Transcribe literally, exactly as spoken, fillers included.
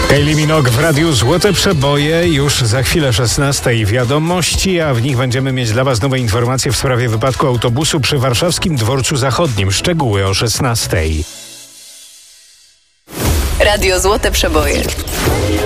Kylie Minogue w Radiu Złote Przeboje. Już za chwilę szesnastej wiadomości, a w nich będziemy mieć dla Was nowe informacje w sprawie wypadku autobusu przy warszawskim Dworcu Zachodnim. Szczegóły o szesnastej. Radio Złote Przeboje.